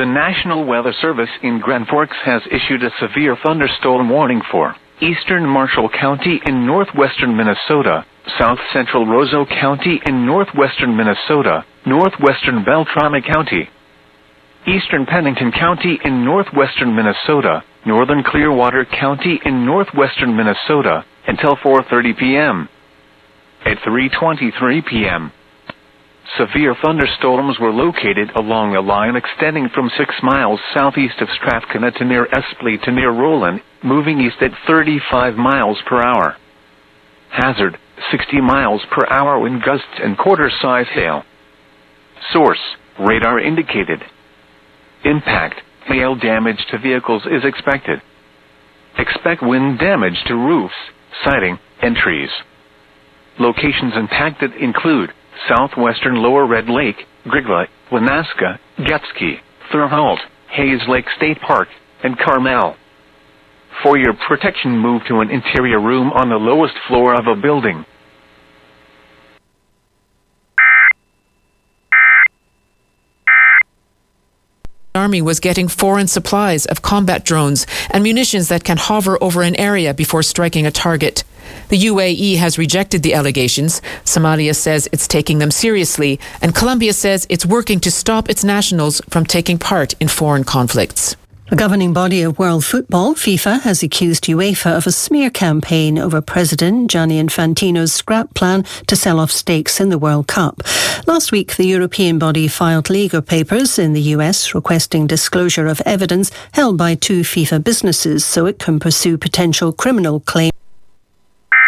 The National Weather Service in Grand Forks has issued a severe thunderstorm warning for eastern Marshall County in northwestern Minnesota, south central Roseau County in northwestern Minnesota, northwestern Beltrami County, eastern Pennington County in northwestern Minnesota, northern Clearwater County in northwestern Minnesota, until 4:30 p.m. At 3:23 p.m., severe thunderstorms were located along a line extending from 6 miles southeast of Strathcona to near Espley to near Roland, moving east at 35 miles per hour. Hazard, 60 miles per hour wind gusts and quarter-size hail. Source, radar indicated. Impact, hail damage to vehicles is expected. Expect wind damage to roofs, siding, and trees. Locations impacted include southwestern Lower Red Lake, Grigla, Wanaska, Getski, Thurholt, Hayes Lake State Park, and Carmel. For your protection, move to an interior room on the lowest floor of a building. The Army was getting foreign supplies of combat drones and munitions that can hover over an area before striking a target. The UAE has rejected the allegations. Somalia says it's taking them seriously, and Colombia says it's working to stop its nationals from taking part in foreign conflicts. The governing body of world football, FIFA, has accused UEFA of a smear campaign over President Gianni Infantino's scrap plan to sell off stakes in the World Cup. Last week, the European body filed legal papers in the US requesting disclosure of evidence held by 2 FIFA businesses so it can pursue potential criminal claims.